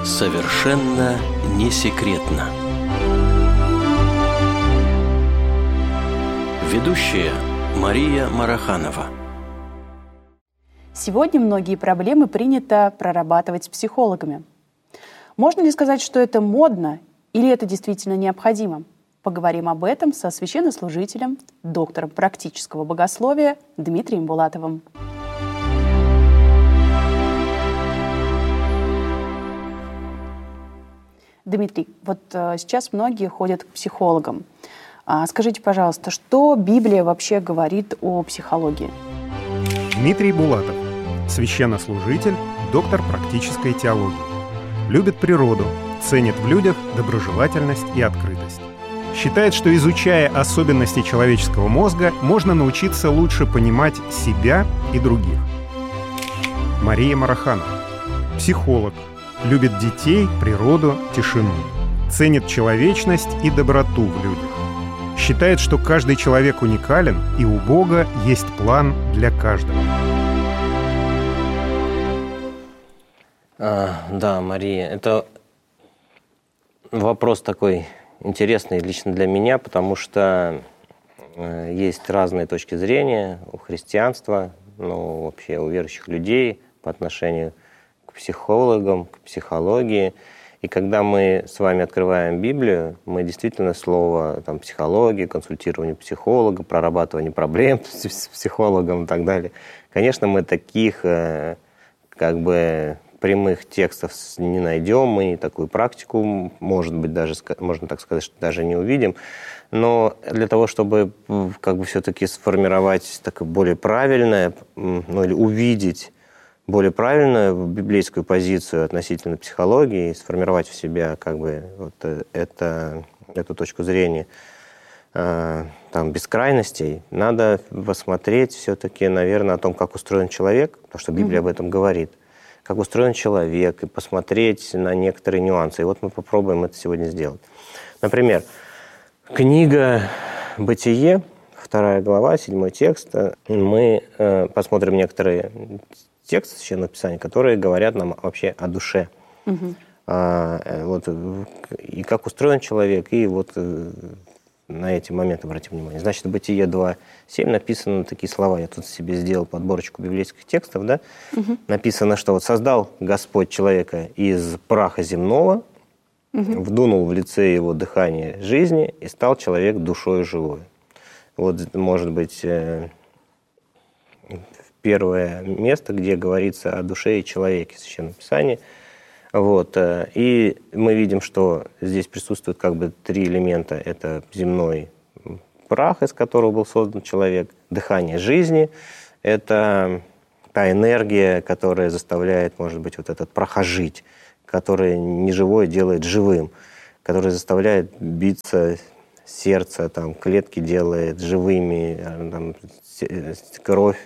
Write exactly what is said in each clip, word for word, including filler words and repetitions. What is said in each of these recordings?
Совершенно не секретно. Ведущая Мария Мараханова. Сегодня многие проблемы принято прорабатывать с психологами. Можно ли сказать, что это модно или это действительно необходимо? Поговорим об этом со священнослужителем, доктором практического богословия Дмитрием Булатовым. Дмитрий, вот э, сейчас многие ходят к психологам. А, скажите, пожалуйста, что Библия вообще говорит о психологии? Дмитрий Булатов, священнослужитель, доктор практической теологии. Любит природу, ценит в людях доброжелательность и открытость. Считает, что, изучая особенности человеческого мозга, можно научиться лучше понимать себя и других. Мария Мараханова, психолог, любит детей, природу, тишину. Ценит человечность и доброту в людях. Считает, что каждый человек уникален, и у Бога есть план для каждого. А, да, Мария, это вопрос такой интересный лично для меня, потому что э, есть разные точки зрения у христианства, ну, вообще у верующих людей по отношению к психологам, к психологии. И когда мы с вами открываем Библию, мы действительно слово там, психология, консультирование психолога, прорабатывание проблем с психологом и так далее, конечно, мы таких э, как бы прямых текстов не найдем, мы такую практику, может быть, даже, можно так сказать, что даже не увидим. Но для того, чтобы как бы все-таки сформировать такое более правильное, ну или увидеть более правильную библейскую позицию относительно психологии, и сформировать в себя как бы вот это, эту точку зрения э, там, бескрайностей, надо посмотреть все-таки, наверное, о том, как устроен человек, потому что Библия mm-hmm. об этом говорит, как устроен человек, и посмотреть на некоторые нюансы. И вот мы попробуем это сегодня сделать. Например, книга «Бытие», вторая глава, седьмой текст. Мы э, посмотрим некоторые тексты Священного Писания, которые говорят нам вообще о душе. Угу. А, вот, и как устроен человек, и вот э, на эти моменты обратим внимание. Значит, в Бытие два семь написаны такие слова. Я тут себе сделал подборочку библейских текстов. Да? Угу. Написано, что вот создал Господь человека из праха земного, угу. вдунул в лице его дыхание жизни, и стал человек душою живой. Вот, может быть, э, первое место, где говорится о душе и человеке в Священном Писании. Вот. И мы видим, что здесь присутствуют как бы три элемента. Это земной прах, из которого был создан человек, дыхание жизни. Это та энергия, которая заставляет, может быть, вот этот прах ожить, которая неживое делает живым, которая заставляет биться сердце, там, клетки делает живыми, там, кровь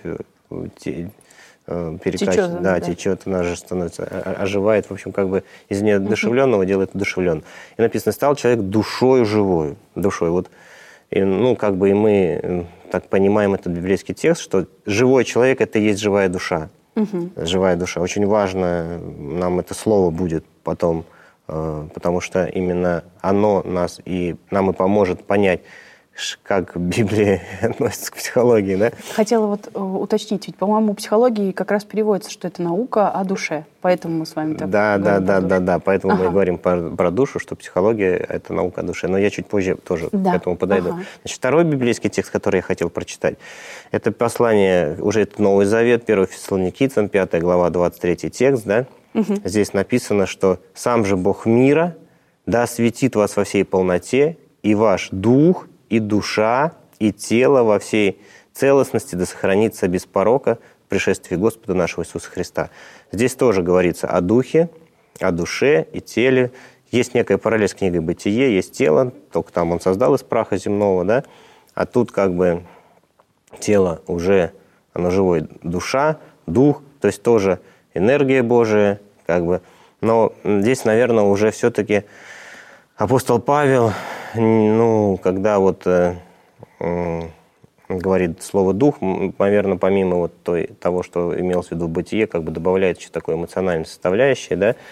перекачивает, течет, да, да, течет, она же становится, оживает, в общем, как бы из неодушевленного uh-huh. делает одушевленным. И написано, стал человек душою живою, душой. Вот, и, ну, как бы и мы так понимаем этот библейский текст, что живой человек – это и есть живая душа. Uh-huh. Живая душа. Очень важно нам это слово будет потом, потому что именно оно нас и нам и поможет понять, как Библия относится к психологии, да? Хотела вот уточнить, ведь, по-моему, у психологии как раз переводится, что это наука о душе, поэтому мы с вами так да, говорим. Да, да, да, да, поэтому ага. мы говорим про, про душу, что психология – это наука о душе. Но я чуть позже тоже да. к этому подойду. Ага. Значит, второй библейский текст, который я хотел прочитать, это послание, уже это Новый Завет, первое Фессалоникийцам, пятая глава, двадцать третий текст, да? Угу. Здесь написано, что «Сам же Бог мира да осветит вас во всей полноте, и ваш дух, и душа, и тело во всей целостности да сохранится без порока в пришествии Господа нашего Иисуса Христа». Здесь тоже говорится о духе, о душе и теле. Есть некая параллель с книгой «Бытие», есть тело, только там он создал из праха земного, да? А тут как бы тело уже, оно живое, душа, дух, то есть тоже энергия Божия, как бы. Но здесь, наверное, уже все-таки апостол Павел, ну, когда вот э, э, говорит слово «дух», наверное, помимо вот той, того, что имелось в виду в «Бытие», как бы добавляет еще такое эмоциональное составляющее, да,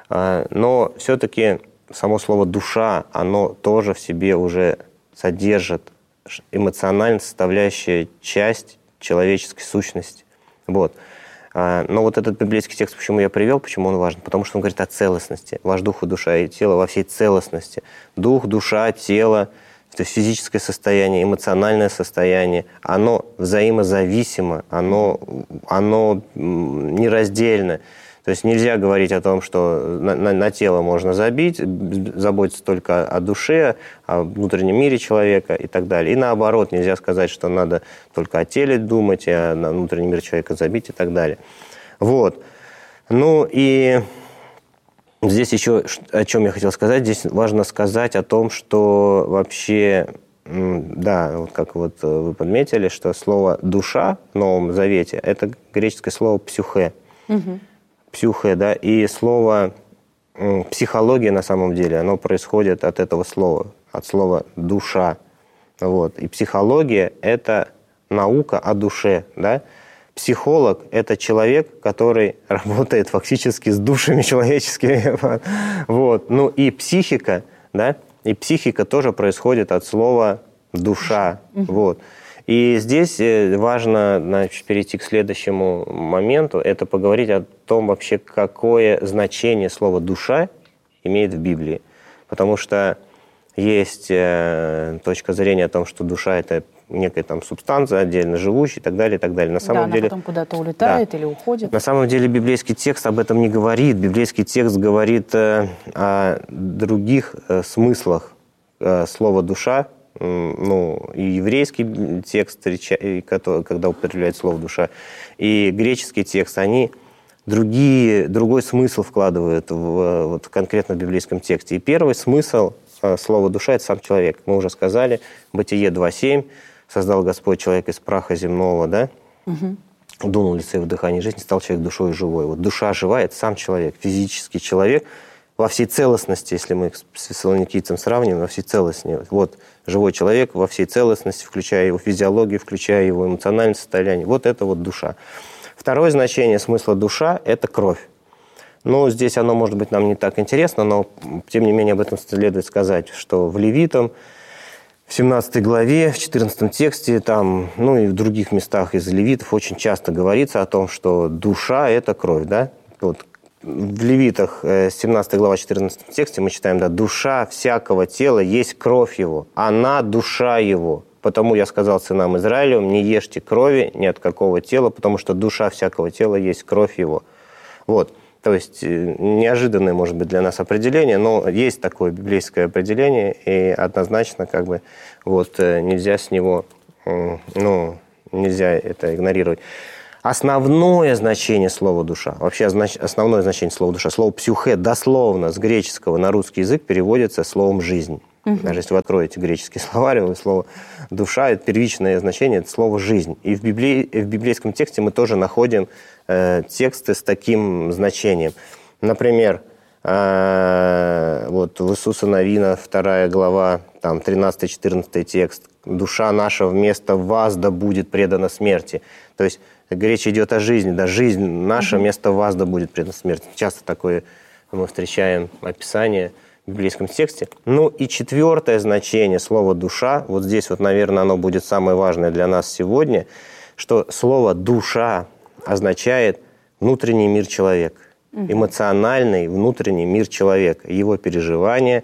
Но все-таки само слово «душа», оно тоже в себе уже содержит эмоционально составляющая часть человеческой сущности. Вот. Но вот этот библейский текст, почему я привел, почему он важен? Потому что он говорит о целостности. Ваш дух и душа и тело во всей целостности. Дух, душа, тело, то есть физическое состояние, эмоциональное состояние, оно взаимозависимо, оно, оно нераздельно. То есть нельзя говорить о том, что на, на, на тело можно забить, заботиться только о душе, о внутреннем мире человека и так далее. И наоборот, нельзя сказать, что надо только о теле думать, а на внутренний мир человека забить и так далее. Вот. Ну и здесь еще, о чем я хотел сказать, здесь важно сказать о том, что вообще, да, вот как вот вы подметили, что слово «душа» в Новом Завете – это греческое слово «псюхе». Угу. Псюхе, да, и слово психология на самом деле, оно происходит от этого слова, от слова душа. Вот. И психология – это наука о душе, да. Психолог – это человек, который работает фактически с душами человеческими. Вот. Ну и психика, да, и психика тоже происходит от слова душа. Вот. И здесь важно, значит, перейти к следующему моменту, это поговорить о том вообще, какое значение слова «душа» имеет в Библии. Потому что есть э, точка зрения о том, что душа – это некая там субстанция отдельно живущая и так далее, и так далее. На самом да, деле, она потом куда-то улетает, да, или уходит. На самом деле библейский текст об этом не говорит. Библейский текст говорит э, о других э, смыслах э, слова «душа». Ну, и еврейский текст, когда употребляет слово «душа», и греческий текст, они другие, другой смысл вкладывают в, вот, конкретно в библейском тексте. И первый смысл слова «душа» – это сам человек. Мы уже сказали, Бытие два семь, создал Господь человека из праха земного, да? Угу. Дунул лице в дыхание жизни, стал человек душой живой. Вот душа живая – это сам человек, физический человек, во всей целостности, если мы с фессалоникийцем сравним, во всей целостности. Вот живой человек во всей целостности, включая его физиологию, включая его эмоциональное состояние. Вот это вот душа. Второе значение смысла душа – это кровь. Ну, здесь оно, может быть, нам не так интересно, но, тем не менее, об этом следует сказать, что в Левитам, в семнадцатой главе, в четырнадцатом тексте, там, ну и в других местах из Левитов очень часто говорится о том, что душа – это кровь, да? Вот. В Левитах, семнадцатая глава, четырнадцатом тексте мы читаем, да, «Душа всякого тела есть кровь его, она душа его. Потому я сказал сынам Израилевым, не ешьте крови ни от какого тела, потому что душа всякого тела есть кровь его». Вот, то есть неожиданное, может быть, для нас определение, но есть такое библейское определение, и однозначно, как бы, вот, нельзя с него, ну, нельзя это игнорировать. Основное значение слова «душа», вообще основное значение слова «душа», слово «псюхе» дословно с греческого на русский язык переводится словом «жизнь». Угу. Даже если вы откроете греческий словарь, слово «душа» – это первичное значение, это слово «жизнь». И в, Библии, в библейском тексте мы тоже находим э, тексты с таким значением. Например, э, вот в Иисуса Навина, вторая глава, там тринадцатый-четырнадцатый текст. «Душа наша вместо вас да будет предана смерти». То есть речь идет о жизни, да, жизнь наша вместо вас да будет предана смерти. Часто такое мы встречаем описание в библейском тексте. Ну и четвертое значение слова «душа», вот здесь вот, наверное, оно будет самое важное для нас сегодня, что слово «душа» означает внутренний мир человека, эмоциональный внутренний мир человека, его переживания,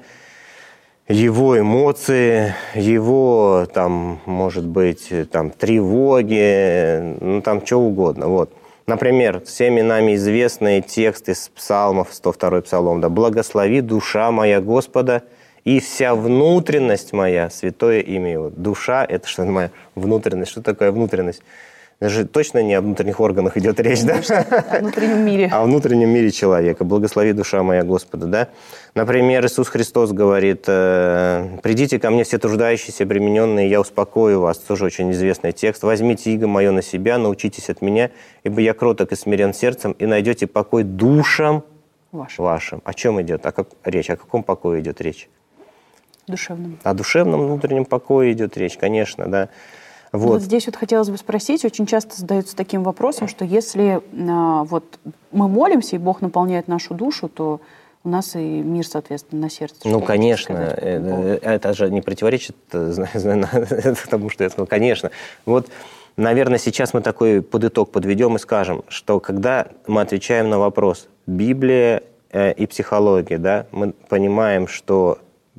его эмоции, его, там, может быть, там, тревоги, ну, там, что угодно. Вот. Например, всеми нами известные тексты из псалмов, сто второй псалом, да, «Благослови душа моя Господа, и вся внутренность моя, святое имя его». Душа – это что моя внутренность. Что такое внутренность? Даже точно не о внутренних органах идет речь, да? О внутреннем мире. О внутреннем мире человека. «Благослови душа моя Господа», да? Например, Иисус Христос говорит: «Придите ко мне все труждающиеся, обремененные, я успокою вас». Тоже очень известный текст. «Возьмите иго мое на себя, научитесь от меня, ибо я кроток и смирен сердцем, и найдете покой душам вашим». вашим. О чем идет? О как... речь? О каком покое идет речь? Душевном. О душевном внутреннем покое идет речь, конечно, да. Вот. Вот здесь вот хотелось бы спросить, очень часто задаются таким вопросом, что если а, вот мы молимся, и Бог наполняет нашу душу, то у нас и мир, соответственно, на сердце. Ну, что конечно, сказать по этому это, это же не противоречит тому, что я сказал. Конечно. Вот, наверное, сейчас мы такой под итог подведем и скажем, что когда мы отвечаем на вопрос Библия э, и психология, да, мы понимаем, что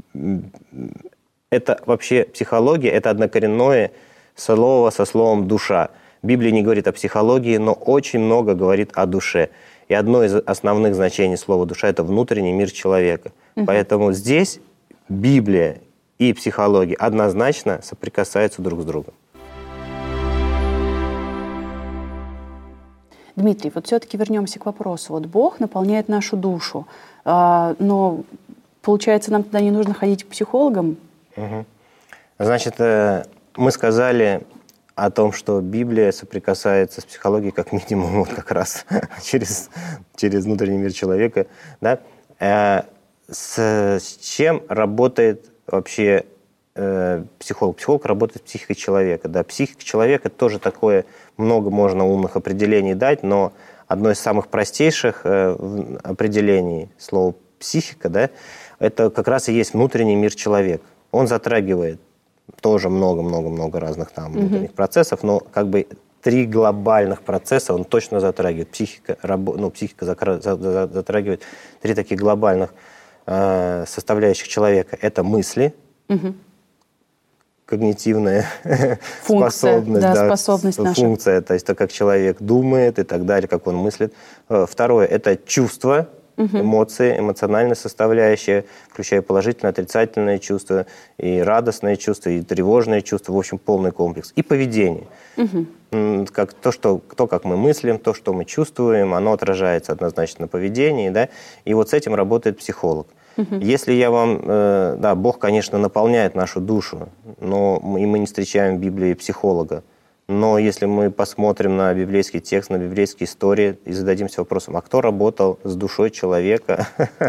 это вообще психология, это однокоренное слово со словом «душа». Библия не говорит о психологии, но очень много говорит о душе. И одно из основных значений слова «душа» – это внутренний мир человека. Угу. Поэтому здесь Библия и психология однозначно соприкасаются друг с другом. Дмитрий, вот все-таки вернемся к вопросу. Вот Бог наполняет нашу душу, но, получается, нам тогда не нужно ходить к психологам? Угу. Значит, мы сказали о том, что Библия соприкасается с психологией как минимум вот как раз через, через внутренний мир человека. Да? С, с чем работает вообще э, психолог? Психолог работает с психикой человека. Да? Психика человека тоже такое, много можно умных определений дать, но одно из самых простейших э, определений слова «психика», да, это как раз и есть внутренний мир человека. Он затрагивает тоже много-много-много разных там внутренних mm-hmm. процессов, но как бы три глобальных процесса он точно затрагивает. Психика, рабо, ну, психика затрагивает три таких глобальных э, составляющих человека. Это мысли, mm-hmm. когнитивная функция, способность, да, да, способность функция, наша. То есть то, как человек думает и так далее, как он мыслит. Второе – это чувство, угу. эмоции, эмоциональная составляющая, включая положительные, отрицательные чувства, и радостные чувства, и тревожные чувства, в общем, полный комплекс. И поведение. Угу. Как то, что, то, как мы мыслим, то, что мы чувствуем, оно отражается однозначно на поведении, да? И вот с этим работает психолог. Угу. Если я вам... Э, да, Бог, конечно, наполняет нашу душу, но мы, и мы не встречаем в Библии психолога. Но если мы посмотрим на библейский текст, на библейские истории и зададимся вопросом, а кто работал с душой человека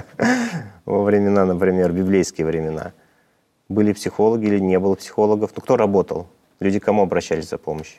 во времена, например, библейские времена? Были психологи или не было психологов? Ну, кто работал? Люди к кому обращались за помощью?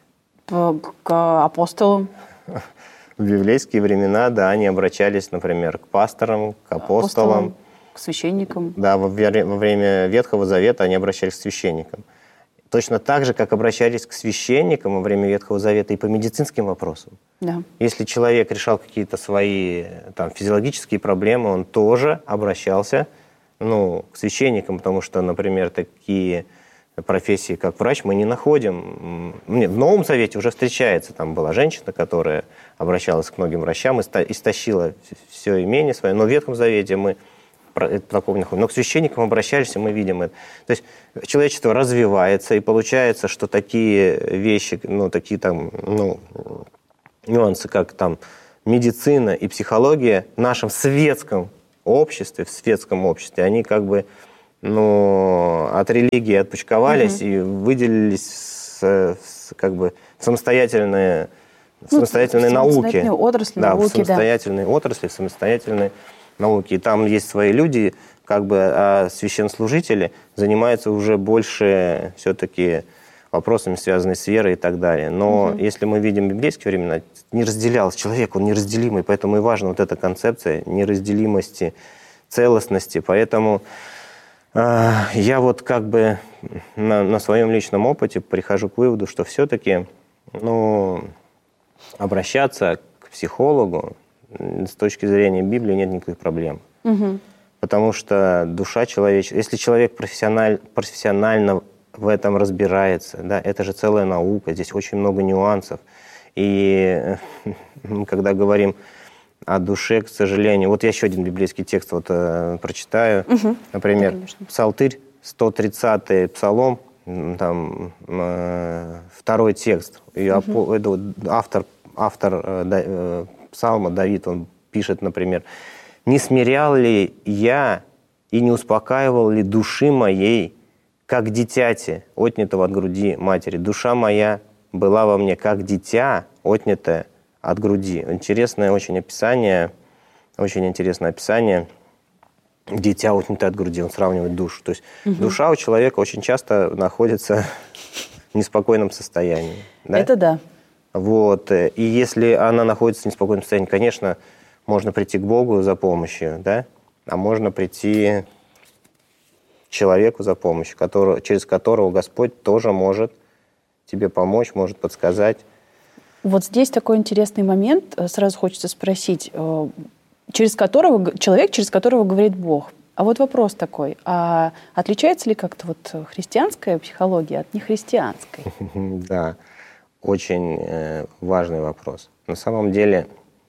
К апостолам. В библейские времена, да, они обращались, например, к пасторам, к апостолам. апостолам к священникам. Да, во время Ветхого Завета они обращались к священникам. Точно так же, как обращались к священникам во время Ветхого Завета и по медицинским вопросам. Да. Если человек решал какие-то свои там, физиологические проблемы, он тоже обращался ну, к священникам, потому что, например, такие профессии, как врач, мы не находим. Нет, в Новом Завете уже встречается. Там была женщина, которая обращалась к многим врачам, истощила все имение свое. Но в Ветхом Завете мы такого не находим. Но к священникам обращались, и мы видим это. То есть человечество развивается, и получается, что такие вещи, ну, такие там, ну, нюансы, как там медицина и психология в нашем светском обществе, в светском обществе, они как бы ну, от религии отпочковались угу. и выделились с, с, как бы в самостоятельные, в самостоятельные ну, науки. Отрасли, да, науки, в самостоятельные да. отрасли, в самостоятельные науки. И там есть свои люди, как бы, а священнослужители занимаются уже больше все-таки вопросами, связанными с верой и так далее. Но угу. если мы видим библейские времена, не разделялся человек, он неразделимый, поэтому и важна вот эта концепция неразделимости, целостности. Поэтому э, я вот как бы на, на своем личном опыте прихожу к выводу, что все-таки ну, обращаться к психологу с точки зрения Библии нет никаких проблем. Угу. Потому что душа человеческая, если человек профессиональ, профессионально в этом разбирается, да, это же целая наука, здесь очень много нюансов. И когда говорим о душе, к сожалению, вот я еще один библейский текст вот, э, прочитаю. Угу. Например, да, Псалтырь, сто тридцатый псалом, там, э, второй текст. И угу. это автор, автор э, э, псалма Давид, он пишет, например, «Не смирял ли я и не успокаивал ли души моей, как дитяти, отнятого от груди матери? Душа моя была во мне, как дитя, отнятое от груди». Интересное очень описание, очень интересное описание. Дитя, отнятое от груди, он сравнивает душу. То есть угу. душа у человека очень часто находится в неспокойном состоянии. Да? Это да. Вот. И если она находится в неспокойном состоянии, конечно, можно прийти к Богу за помощью, да? а можно прийти к человеку за помощью, который, через которого Господь тоже может тебе помочь, может подсказать. Вот здесь такой интересный момент. Сразу хочется спросить, через которого, человек, через которого говорит Бог. А вот вопрос такой, а отличается ли как-то вот христианская психология от нехристианской? Да, очень э, важный вопрос. На самом деле,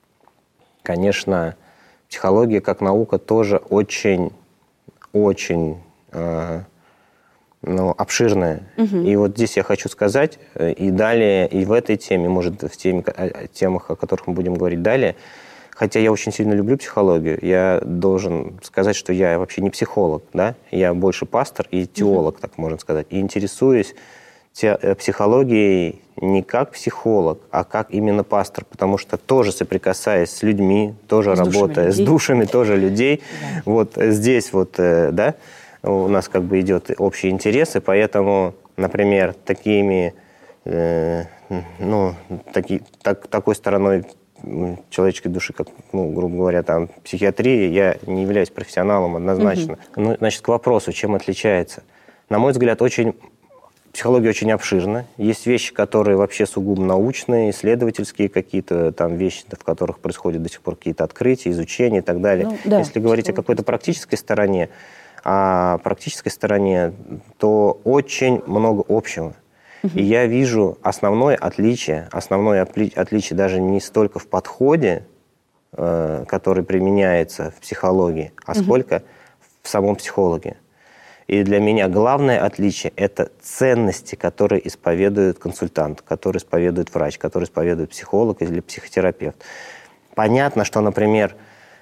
конечно, психология как наука тоже очень, очень э, ну, обширная. Угу. И вот здесь я хочу сказать, и далее, и в этой теме, может, в теме, темах, о которых мы будем говорить далее, хотя я очень сильно люблю психологию, я должен сказать, что я вообще не психолог, да? Я больше пастор и теолог, mm-hmm. так можно сказать. И интересуюсь те, психологией не как психолог, а как именно пастор, потому что тоже соприкасаясь с людьми, тоже с работая с душами тоже людей, yeah. вот здесь вот, да, у нас как бы идет общие интересы, поэтому, например, такими, э, ну, таки, так, такой стороной человеческой души, как, ну, грубо говоря, там, психиатрии, я не являюсь профессионалом однозначно. Mm-hmm. Ну, значит, к вопросу, чем отличается. На мой взгляд, очень, психология очень обширна. Есть вещи, которые вообще сугубо научные, исследовательские какие-то, там, вещи, в которых происходят до сих пор какие-то открытия, изучения и так далее. Ну, да, если говорить о какой-то практической стороне, о практической стороне, то очень много общего. И я вижу основное отличие, основное отличие даже не столько в подходе, э, который применяется в психологии, а угу. сколько в самом психологе. И для меня главное отличие – это ценности, которые исповедует консультант, которые исповедует врач, которые исповедует психолог или психотерапевт. Понятно, что, например,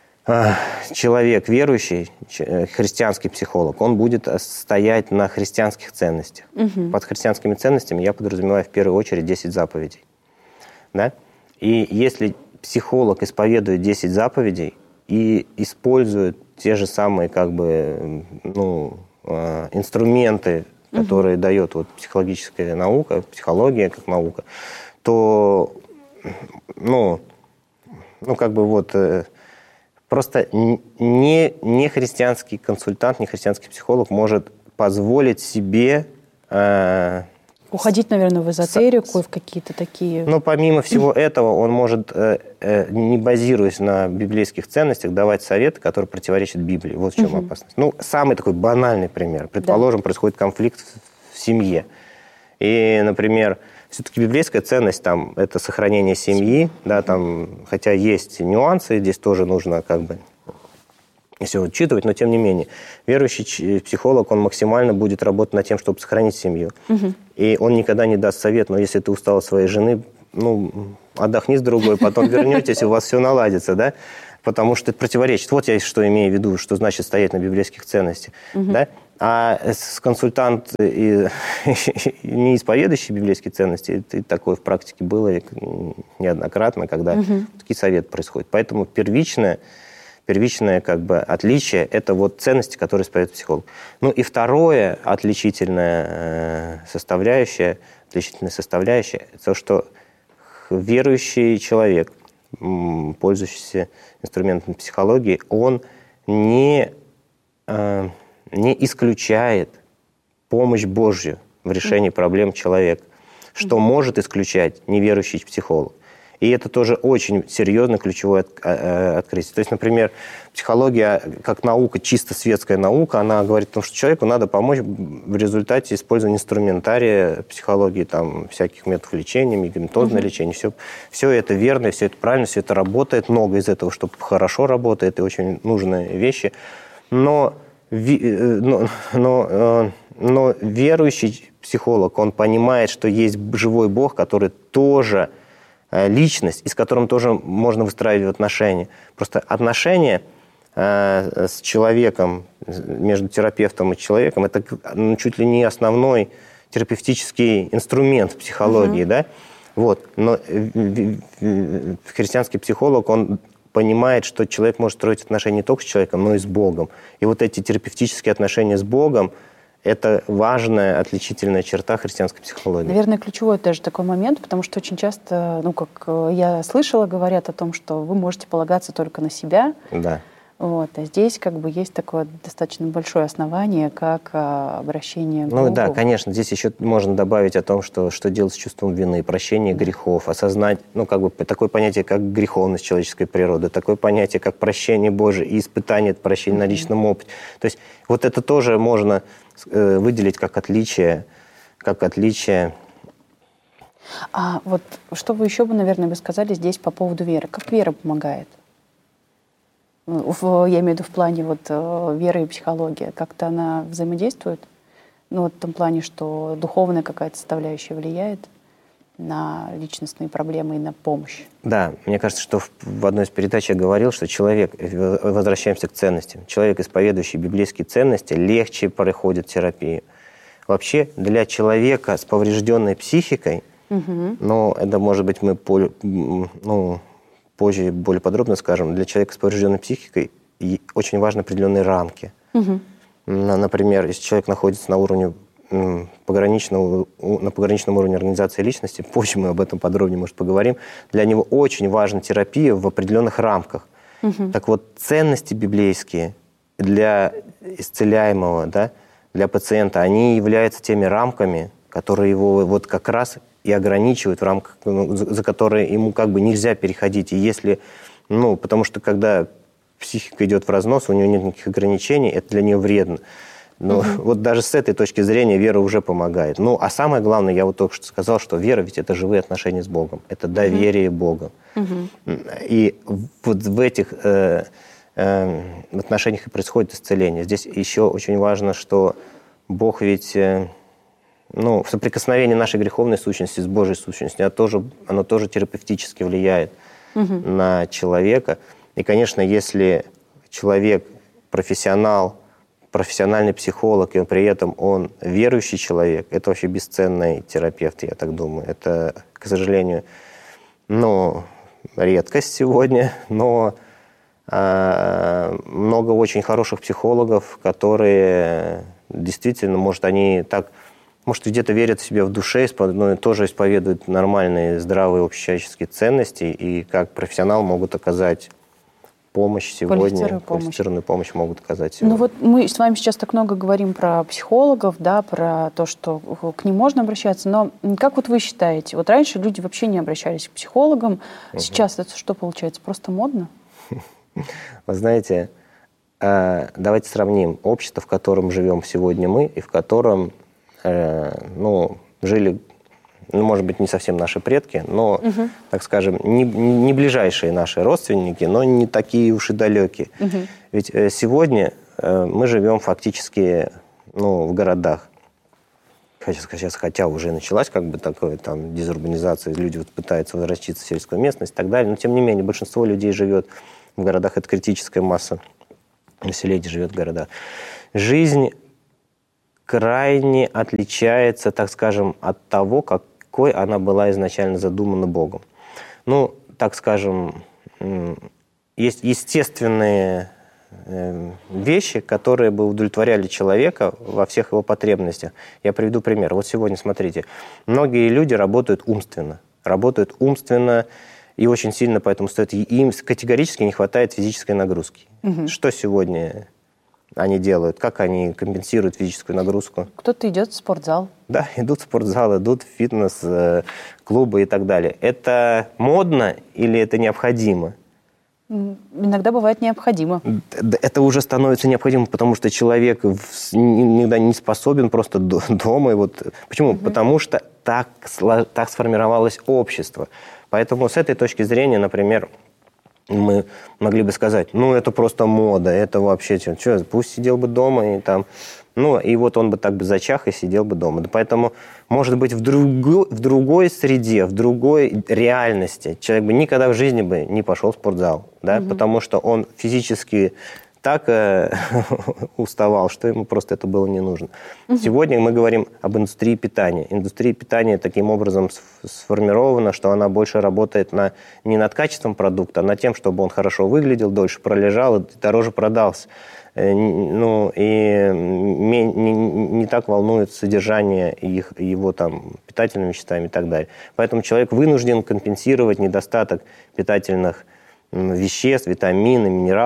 человек верующий, христианский психолог, он будет стоять на христианских ценностях. Угу. Под христианскими ценностями я подразумеваю в первую очередь десять заповедей. Да? И если психолог исповедует десять заповедей и использует те же самые как бы, ну, инструменты, которые угу. дает вот психологическая наука, психология как наука, то ну, ну как бы вот... Просто не, не христианский консультант, не христианский психолог может позволить себе... Э, Уходить, наверное, в эзотерику и в какие-то такие... Ну, помимо всего этого, он может, э, э, не базируясь на библейских ценностях, давать советы, которые противоречат Библии. Вот в чем угу. опасность. Ну, самый такой банальный пример. Предположим, да. происходит конфликт в, в семье. И, например... Все-таки библейская ценность там это сохранение семьи, да, там, хотя есть нюансы, здесь тоже нужно как бы все учитывать, но тем не менее верующий психолог, он максимально будет работать над тем, чтобы сохранить семью. Угу. И он никогда не даст совет, но если ты устал от своей жены, ну, отдохни с другой, потом вернетесь, и у вас все наладится, да, потому что это противоречит. Вот я что имею в виду, что значит стоять на библейских ценностях, угу. да. А консультант, и, не исповедующий библейские ценности, это такое в практике было неоднократно, когда угу. такие советы происходят. Поэтому первичное, первичное как бы, отличие – это вот ценности, которые исповедует психолог. Ну и второе отличительная составляющая, отличительная составляющая – то, что верующий человек, пользующийся инструментами психологии, он не... не исключает помощь Божью в решении проблем человека, что может исключать неверующий психолог. И это тоже очень серьезно ключевое от, э, открытие. То есть, например, психология как наука, чисто светская наука, она говорит о том, что человеку надо помочь в результате использования инструментария психологии, там, всяких методов лечения, медикаментозное угу. лечение. Все, все это верно, все это правильно, все это работает. Много из этого, что хорошо работает, и очень нужные вещи. Но... Но, но, но верующий психолог, он понимает, что есть живой Бог, который тоже личность, и с которым тоже можно выстраивать отношения. Просто отношения э, с человеком, между терапевтом и человеком, это ну, чуть ли не основной терапевтический инструмент в психологии, угу. да? Вот. Но христианский психолог, он понимает, что человек может строить отношения не только с человеком, но и с Богом. И вот эти терапевтические отношения с Богом – это важная отличительная черта христианской психологии. Наверное, ключевой тоже такой момент, потому что очень часто, ну, как я слышала, говорят о том, что вы можете полагаться только на себя. Да. Вот. А здесь как бы есть такое достаточно большое основание, как а, обращение к Ну Богу. да, конечно, здесь еще можно добавить о том, что, что делать с чувством вины, прощение грехов, осознать, ну как бы такое понятие, как греховность человеческой природы, такое понятие, как прощение Божие и испытание это прощение mm-hmm. на личном опыте. То есть вот это тоже можно э, выделить как отличие, как отличие. А вот что вы еще бы, наверное, бы сказали здесь по поводу веры? Как вера помогает? В, я имею в виду в плане вот, веры и психологии. Как-то она взаимодействует? Ну, вот в том плане, что духовная какая-то составляющая влияет на личностные проблемы и на помощь. Да, мне кажется, что в, в одной из передач я говорил, что человек, возвращаемся к ценностям, человек, исповедующий библейские ценности, легче проходит терапию. Вообще для человека с поврежденной психикой, угу. ну, это, может быть, мы по, ну, позже более подробно скажем, для человека с поврежденной психикой очень важны определенные рамки. Угу. Например, если человек находится на уровне пограничного, на пограничном уровне организации личности, позже мы об этом подробнее, может, поговорим, для него очень важна терапия в определенных рамках. Угу. Так вот, ценности библейские для исцеляемого, да, для пациента, они являются теми рамками, которые его вот как раз и ограничивают, в рамках, за которые ему как бы нельзя переходить. И если, ну, потому что когда психика идет в разнос, у нее нет никаких ограничений, это для нее вредно. Но угу. вот даже с этой точки зрения вера уже помогает. Ну, а самое главное, я вот только что сказал, что вера ведь это живые отношения с Богом, это доверие угу. Богу. Угу. И вот в этих э, э, отношениях и происходит исцеление. Здесь еще очень важно, что Бог ведь... Э, ну, в соприкосновении нашей греховной сущности с Божьей сущностью, оно тоже, оно тоже терапевтически влияет угу. на человека. И, конечно, если человек профессионал, профессиональный психолог, и он, при этом он верующий человек, это вообще бесценный терапевт, я так думаю. Это, к сожалению, ну, редкость сегодня, но э, много очень хороших психологов, которые действительно, может, они так... Может, где-то верят в себя в душе, но тоже исповедуют нормальные, здравые общечеловеческие ценности и как профессионал могут оказать помощь сегодня, квалифицированную помощь. помощь могут оказать сегодня. Ну вот мы с вами сейчас так много говорим про психологов, да, про то, что к ним можно обращаться, но как вот вы считаете, вот раньше люди вообще не обращались к психологам, угу. сейчас это что получается, просто модно? Вы знаете, давайте сравним общество, в котором живем сегодня мы и в котором ну, жили, ну, может быть, не совсем наши предки, но, угу. так скажем, не, не ближайшие наши родственники, но не такие уж и далекие. Угу. Ведь сегодня мы живем фактически ну, в городах. Сейчас, сейчас, хотя уже началась как бы такая там дезурбанизация, люди вот пытаются возвратиться в сельскую местность и так далее, но тем не менее большинство людей живет в городах, это критическая масса населения живет в городах. Жизнь крайне отличается, так скажем, от того, какой она была изначально задумана Богом. Ну, так скажем, есть естественные вещи, которые бы удовлетворяли человека во всех его потребностях. Я приведу пример. Вот сегодня, смотрите, многие люди работают умственно. Работают умственно и очень сильно поэтому стоят. Им категорически не хватает физической нагрузки. Угу. Что сегодня они делают, как они компенсируют физическую нагрузку? Кто-то идет в спортзал. Да, идут в спортзал, идут в фитнес-клубы и так далее. Это модно или это необходимо? Иногда бывает необходимо. Это уже становится необходимым, потому что человек иногда не способен просто дома. И вот... Почему? Угу. Потому что так, так сформировалось общество. Поэтому с этой точки зрения, например, мы могли бы сказать, ну, это просто мода, это вообще, что, пусть сидел бы дома и там, ну, и вот он бы так бы зачах и сидел бы дома. Да поэтому, может быть, в, другу, в другой среде, в другой реальности человек бы никогда в жизни бы не пошел в спортзал, да, угу. потому что он физически так э, уставал, что ему просто это было не нужно. Угу. Сегодня мы говорим об индустрии питания. Индустрия питания таким образом сформирована, что она больше работает на, не над качеством продукта, а над тем, чтобы он хорошо выглядел, дольше пролежал и дороже продался. Э, ну, и не, не, не так волнует содержание их, его там, питательными веществами и так далее. Поэтому человек вынужден компенсировать недостаток питательных веществ, витаминов, минералов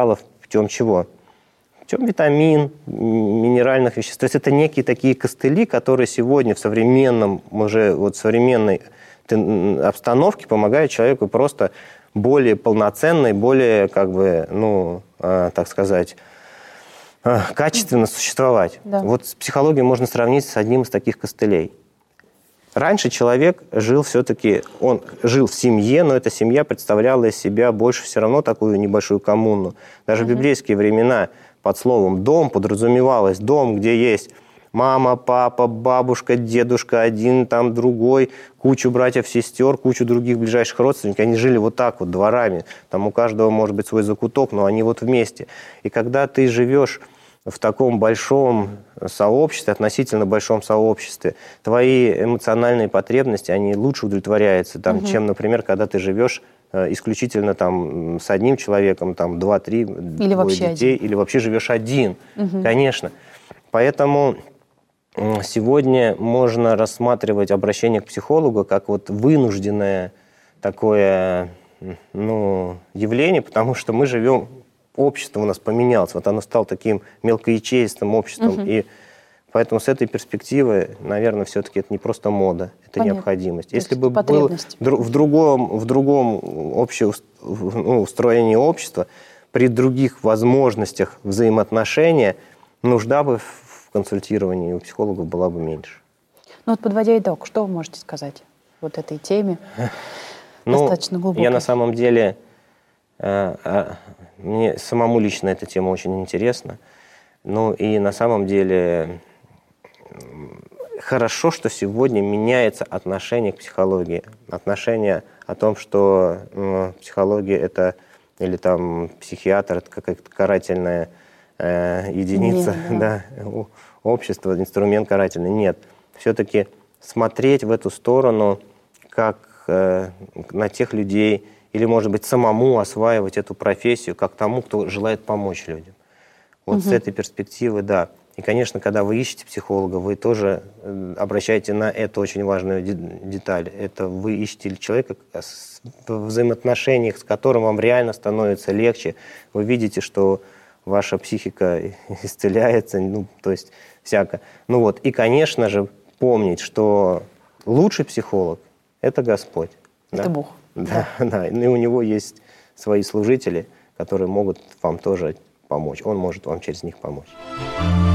путем чего? Путем витамин, минеральных веществ. То есть это некие такие костыли, которые сегодня в современном, уже вот в современной обстановке помогают человеку просто более полноценно и более, как бы, ну, э, так сказать, э, качественно существовать. Да. Вот с психологией можно сравнить с одним из таких костылей. Раньше человек жил все-таки, он жил в семье, но эта семья представляла из себя больше все равно такую небольшую коммуну. Даже в библейские времена под словом «дом» подразумевалось дом, где есть мама, папа, бабушка, дедушка, один, там другой, кучу братьев, сестер, кучу других ближайших родственников. Они жили вот так вот дворами. Там у каждого может быть свой закуток, но они вот вместе. И когда ты живешь в таком большом сообществе, относительно большом сообществе, твои эмоциональные потребности, они лучше удовлетворяются, там, угу. чем, например, когда ты живешь исключительно там, с одним человеком, там, два-три двое детей, один. Или вообще живешь один, угу. конечно. Поэтому сегодня можно рассматривать обращение к психологу как вот вынужденное такое, ну, явление, потому что мы живем, общество у нас поменялось, вот оно стало таким мелкоячеистым обществом, угу. и поэтому с этой перспективы, наверное, все-таки это не просто мода, это Понятно. Необходимость. Если бы было в другом, в другом общем ну, устроении общества, при других возможностях взаимоотношения, нужда бы в консультировании у психологов была бы меньше. Ну вот подводя итог, что вы можете сказать вот этой теме? Ну, достаточно глубокой. Я на самом деле, э, э, мне самому лично эта тема очень интересна. Ну и на самом деле хорошо, что сегодня меняется отношение к психологии. Отношение о том, что э, психология это, или там психиатр это какая-то карательная э, единица, Нет, да. Да, общество, инструмент карательный. Нет. Все-таки смотреть в эту сторону, как э, на тех людей, или, может быть, самому осваивать эту профессию, как тому, кто желает помочь людям. Вот угу. с этой перспективы, да. И, конечно, когда вы ищете психолога, вы тоже обращаете на это очень важную деталь. Это вы ищете человека, в взаимоотношениях с которым вам реально становится легче. Вы видите, что ваша психика исцеляется, ну, то есть всяко. Ну вот, и, конечно же, помнить, что лучший психолог – это Господь. Это да? Бог. Да, да, да. И у него есть свои служители, которые могут вам тоже помочь. Он может вам через них помочь.